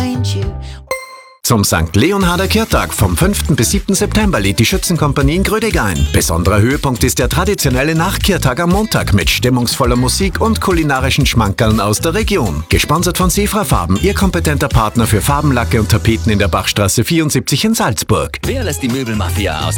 find you. Zum St. Leonharder Kirtag vom 5. bis 7. September lädt die Schützenkompanie in Grödig ein. Besonderer Höhepunkt ist der traditionelle Nachkirtag am Montag mit stimmungsvoller Musik und kulinarischen Schmankerln aus der Region. Gesponsert von Sefra Farben, Ihr kompetenter Partner für Farbenlacke und Tapeten in der Bachstraße 74 in Salzburg. Wer lässt die Möbelmafia aus